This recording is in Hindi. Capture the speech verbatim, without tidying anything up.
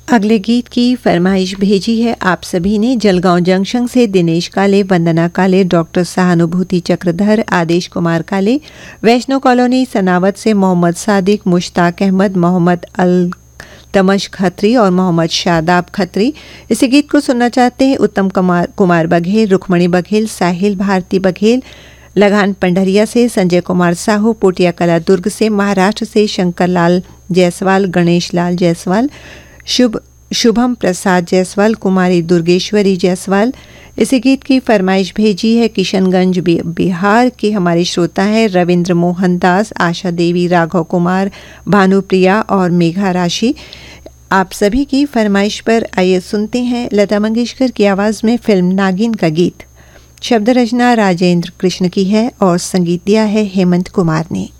अगले गीत की फरमाइश भेजी है आप सभी ने जलगांव जंक्शन से दिनेश काले, वंदना काले, डॉक्टर सहानुभूति चक्रधर, आदेश कुमार काले, वैष्णो कॉलोनी सनावत से मोहम्मद सादिक, मुश्ताक अहमद, मोहम्मद अल तमश खत्री और मोहम्मद शादाब खत्री। इसी गीत को सुनना चाहते हैं उत्तम कुमार कुमार बघेल, रुक्मणी बघेल, साहिल भारती बघेल, लगान पंडरिया से, संजय कुमार साहू, पोटिया कला दुर्ग से, महाराष्ट्र से शंकर लाल जायसवाल, गणेश लाल जायसवाल, शुभ शुभम प्रसाद जायसवाल, कुमारी दुर्गेश्वरी जायसवाल। इसी गीत की फरमाइश भेजी है किशनगंज बिहार के हमारे श्रोता हैं रविंद्र मोहन दास, आशा देवी, राघव कुमार, भानुप्रिया और मेघा राशि। आप सभी की फरमाइश पर आइए सुनते हैं लता मंगेशकर की आवाज़ में फिल्म नागिन का गीत। शब्द रचना राजेंद्र कृष्ण की है और संगीत दिया है हेमंत कुमार ने।